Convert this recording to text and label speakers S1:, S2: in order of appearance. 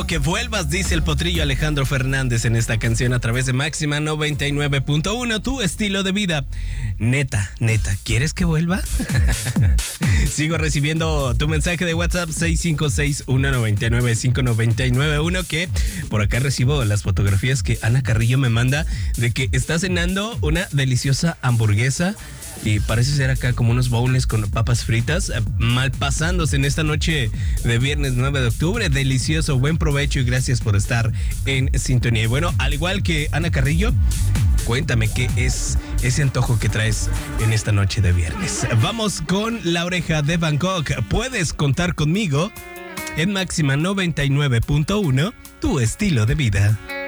S1: que vuelvas, dice el potrillo Alejandro Fernández en esta canción a través de Máxima 99.1, tu estilo de vida. Neta, ¿quieres que vuelva? Sigo recibiendo tu mensaje de WhatsApp 656-199-5991, que por acá recibo las fotografías que Ana Carrillo me manda de que está cenando una deliciosa hamburguesa y parece ser acá como unos bowls con papas fritas, mal pasándose en esta noche de viernes 9 de octubre. Delicioso, buen provecho y gracias por estar en sintonía. Y bueno, al igual que Ana Carrillo, cuéntame qué es ese antojo que traes en esta noche de viernes. Vamos con La Oreja de Bangkok. Puedes contar conmigo en Máxima 99.1, tu estilo de vida.